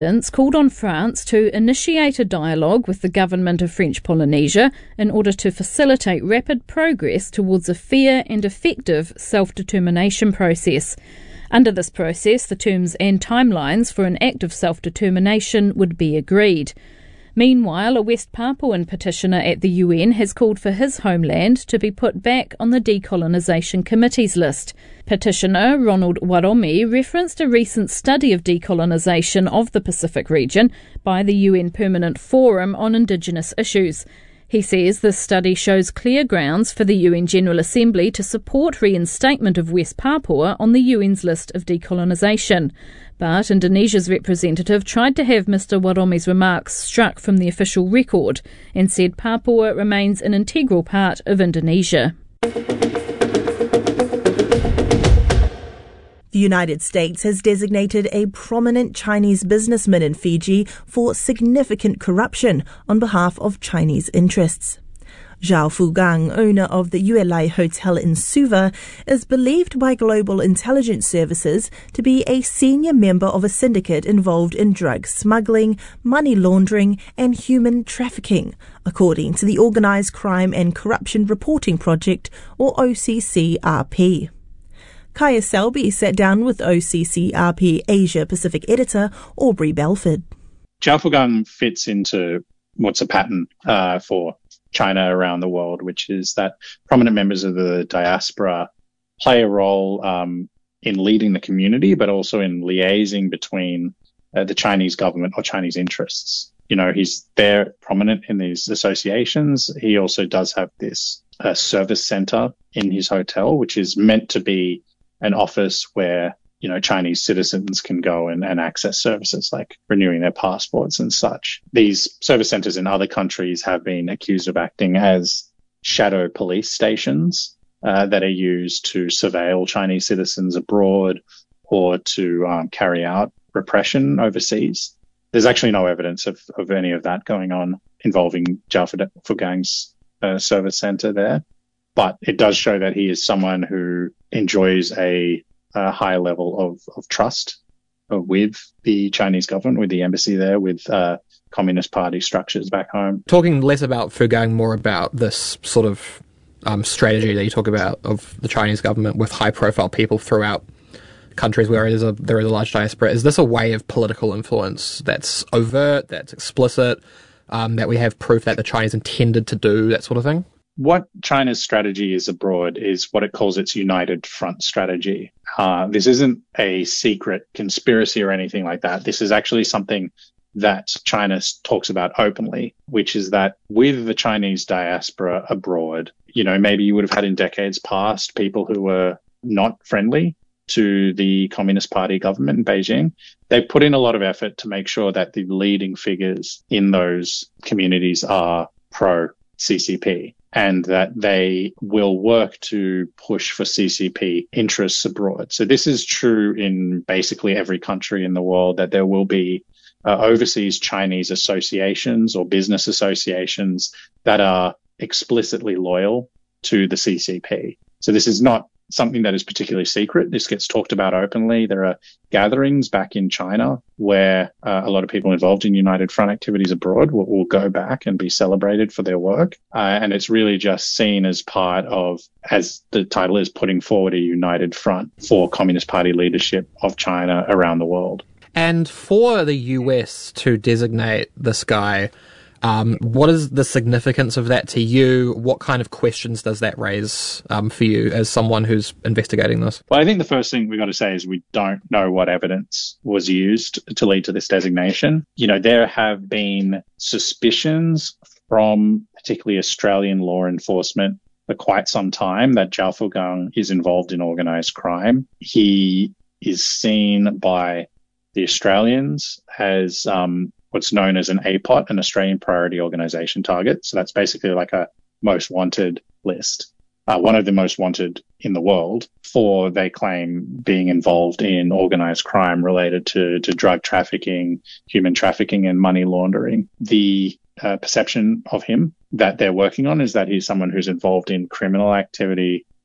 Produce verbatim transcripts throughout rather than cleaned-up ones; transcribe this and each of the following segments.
called on France to initiate a dialogue with the government of French Polynesia in order to facilitate rapid progress towards a fair and effective self-determination process. Under this process, the terms and timelines for an act of self-determination would be agreed. Meanwhile, a West Papuan petitioner at the U N has called for his homeland to be put back on the Decolonisation Committee's list. Petitioner Ronald Waromi referenced a recent study of decolonisation of the Pacific region by the U N Permanent Forum on Indigenous Issues. He says this study shows clear grounds for the U N General Assembly to support reinstatement of West Papua on the U N's list of decolonisation. But Indonesia's representative tried to have Mister Waromi's remarks struck from the official record and said Papua remains an integral part of Indonesia. The United States has designated a prominent Chinese businessman in Fiji for significant corruption on behalf of Chinese interests. Zhao Fugang, owner of the Yuelai Hotel in Suva, is believed by global intelligence services to be a senior member of a syndicate involved in drug smuggling, money laundering and human trafficking, according to the Organised Crime and Corruption Reporting Project, or O C C R P. Kaya Selby sat down with O C C R P Asia Pacific editor Aubrey Belford. Zhao Fugang fits into what's a pattern uh, for China around the world, which is that prominent members of the diaspora play a role um, in leading the community, but also in liaising between uh, the Chinese government or Chinese interests. You know, he's there prominent in these associations. He also does have this uh, service center in his hotel, which is meant to be an office where, you know, Chinese citizens can go and, and access services like renewing their passports and such. These service centers in other countries have been accused of acting as shadow police stations uh, that are used to surveil Chinese citizens abroad or to um, carry out repression overseas. There's actually no evidence of, of any of that going on involving Zhao Fugang's uh, service center there. But it does show that he is someone who enjoys a, a high level of, of trust uh, with the Chinese government, with the embassy there, with uh, Communist Party structures back home. Talking less about Fugang, more about this sort of um, strategy that you talk about of the Chinese government with high-profile people throughout countries where it is a, there is a large diaspora. Is this a way of political influence that's overt, that's explicit, um, that we have proof that the Chinese intended to do, that sort of thing? What China's strategy is abroad is what it calls its United Front strategy. Uh, this isn't a secret conspiracy or anything like that. This is actually something that China talks about openly, which is that with the Chinese diaspora abroad, you know, maybe you would have had in decades past people who were not friendly to the Communist Party government in Beijing. They put in a lot of effort to make sure that the leading figures in those communities are pro-C C P. And that they will work to push for C C P interests abroad. So this is true in basically every country in the world, that there will be uh, overseas Chinese associations or business associations that are explicitly loyal to the C C P. So this is not something that is particularly secret. This gets talked about openly. There are gatherings back in China where uh, a lot of people involved in United Front activities abroad will, will go back and be celebrated for their work. Uh, and it's really just seen as part of, as the title is, putting forward a united front for Communist Party leadership of China around the world. And for the U S to designate this guy, Um, what is the significance of that to you? What kind of questions does that raise um, for you as someone who's investigating this? Well, I think the first thing we've got to say is we don't know what evidence was used to lead to this designation. You know, there have been suspicions from particularly Australian law enforcement for quite some time that Zhao Fugang is involved in organised crime. He is seen by the Australians as um what's known as an A P O T, an Australian Priority Organisation target. So that's basically like a most wanted list, uh, one of the most wanted in the world for, they claim, being involved in organised crime related to, to drug trafficking, human trafficking and money laundering. The uh, perception of him that they're working on is that he's someone who's involved in criminal activity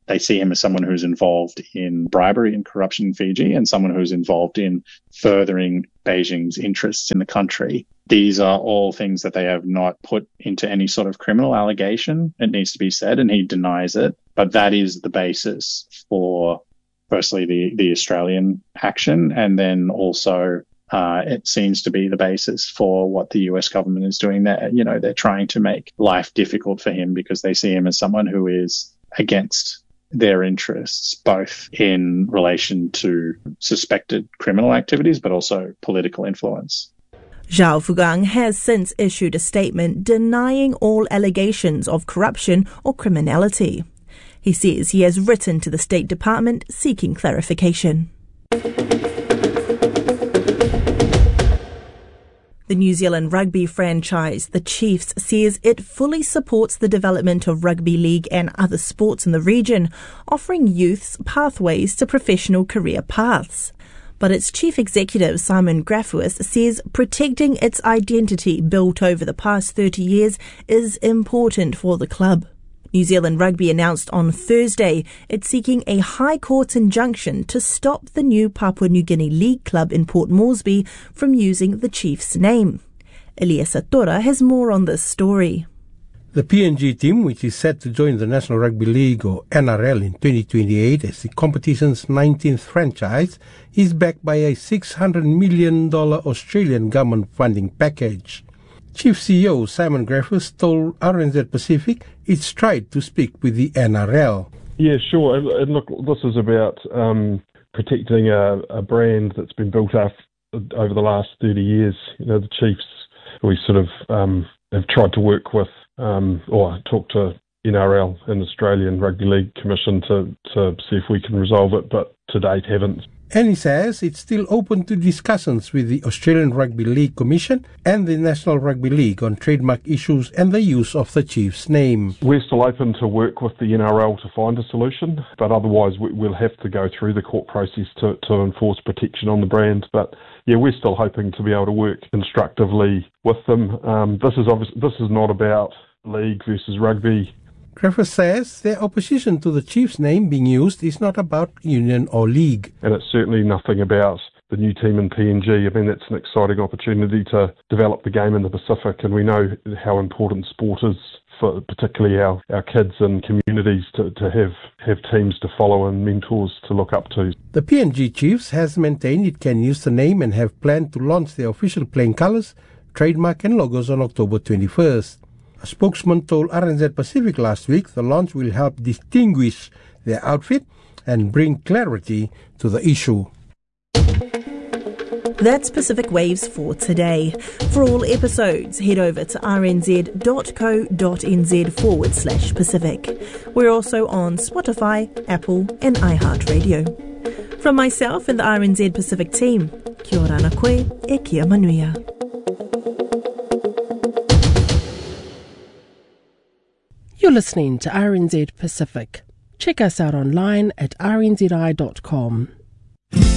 They see him as someone who's involved in bribery and corruption in Fiji and someone who's involved in furthering Beijing's interests in the country. These are all things that they have not put into any sort of criminal allegation, it needs to be said, and he denies it. But that is the basis for, firstly, the, the Australian action, and then also uh, it seems to be the basis for what the U S government is doing there. You know, they're trying to make life difficult for him because they see him as someone who is against their interests, both in relation to suspected criminal activities, but also political influence. Zhao Fugang has since issued a statement denying all allegations of corruption or criminality. He says he has written to the State Department seeking clarification. The New Zealand rugby franchise, the Chiefs, says it fully supports the development of rugby league and other sports in the region, offering youths pathways to professional career paths. But its chief executive, Simon Graffuis, says protecting its identity built over the past thirty years is important for the club. New Zealand Rugby announced on Thursday it's seeking a High Court injunction to stop the new Papua New Guinea League club in Port Moresby from using the Chiefs' name. Elias Satora has more on this story. The P N G team, which is set to join the National Rugby League or N R L in twenty twenty-eight as the competition's nineteenth franchise, is backed by a six hundred million dollars Australian government funding package. Chief C E O Simon Graffuis told R N Z Pacific it's tried to speak with the N R L. Yeah, sure. And, and look, this is about um, protecting a, a brand that's been built up over the last thirty years. You know, the Chiefs, we sort of um, have tried to work with um, or talk to N R L and Australian Rugby League Commission to, to see if we can resolve it, but to date haven't. And he says it's still open to discussions with the Australian Rugby League Commission and the National Rugby League on trademark issues and the use of the Chiefs' name. We're still open to work with the N R L to find a solution, but otherwise we'll have to go through the court process to, to enforce protection on the brand. But yeah, we're still hoping to be able to work constructively with them. Um, this is obviously, this is not about league versus rugby. Graffuis says their opposition to the Chiefs' name being used is not about union or league. And it's certainly nothing about the new team in P N G. I mean, it's an exciting opportunity to develop the game in the Pacific, and we know how important sport is for particularly our, our kids and communities to, to have, have teams to follow and mentors to look up to. The P N G Chiefs has maintained it can use the name and have planned to launch their official playing colours, trademark and logos on October twenty-first. A spokesman told R N Z Pacific last week the launch will help distinguish their outfit and bring clarity to the issue. That's Pacific Waves for today. For all episodes, head over to rnz.co.nz forward slash Pacific. We're also on Spotify, Apple and iHeartRadio. From myself and the R N Z Pacific team, kia ora na koe e kia manuia. You're listening to R N Z Pacific. Check us out online at r n z i dot com.